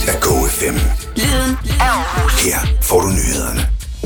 af KFM. Lyden af Aarhus. Her får du nyhederne.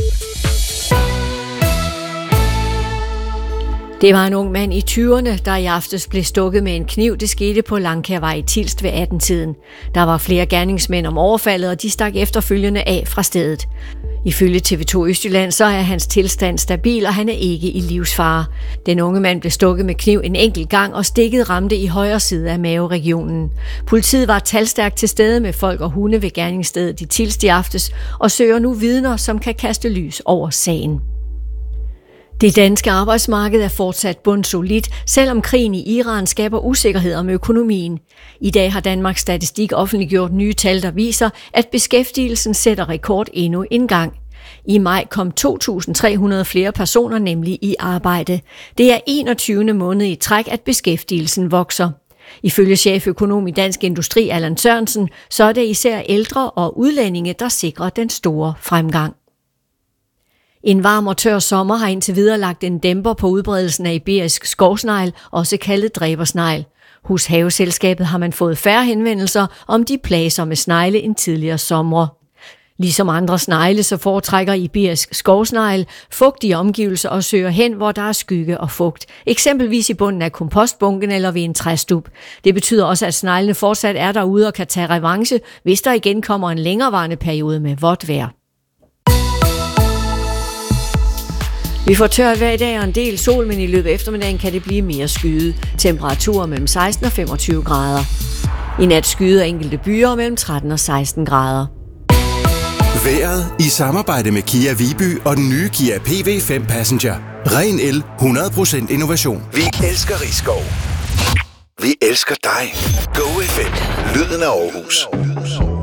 Det var en ung mand i 20'erne, der i aftes blev stukket med en kniv. Det skete på Langkærvej i Tilst ved 18-tiden. Der var flere gerningsmænd om overfaldet, og de stak efterfølgende af fra stedet. Ifølge TV2 Østjylland, så er hans tilstand stabil, og han er ikke i livsfare. Den unge mand blev stukket med kniv en enkelt gang, og stikket ramte i højre side af maveregionen. Politiet var talstærkt til stede med folk og hunde ved gerningsstedet i Tilst i aftes, og søger nu vidner, som kan kaste lys over sagen. Det danske arbejdsmarked er fortsat bundsolidt, selvom krigen i Iran skaber usikkerhed om økonomien. I dag har Danmarks Statistik offentliggjort nye tal, der viser, at beskæftigelsen sætter rekord endnu en gang. I maj kom 2.300 flere personer nemlig i arbejde. Det er 21. måned i træk, at beskæftigelsen vokser. Ifølge cheføkonom i Dansk Industri, Allan Sørensen, så er det især ældre og udlændinge, der sikrer den store fremgang. En varm og tør sommer har indtil videre lagt en dæmper på udbredelsen af iberisk skovsnegl, også kaldet dræbersnegl. Hos Haveselskabet har man fået færre henvendelser om de plagsomme snegle end tidligere somre. Ligesom andre snegle, så foretrækker iberisk skovsnegl fugtige omgivelser og søger hen, hvor der er skygge og fugt. Eksempelvis i bunden af kompostbunken eller ved en træstup. Det betyder også, at sneglene fortsat er derude og kan tage revanche, hvis der igen kommer en længerevarende periode med vådt vejr. Vi får tørt hver i dag og en del sol, men i løbet af eftermiddagen kan det blive mere skyet. Temperaturer mellem 16 og 25 grader. I nat skyder enkelte byer mellem 13 og 16 grader. Vejret i samarbejde med Kia Viby og den nye Kia PV5 Passenger. Ren el, 100% innovation. Vi elsker Rigskov. Vi elsker dig. Go FM. Lyden af Aarhus.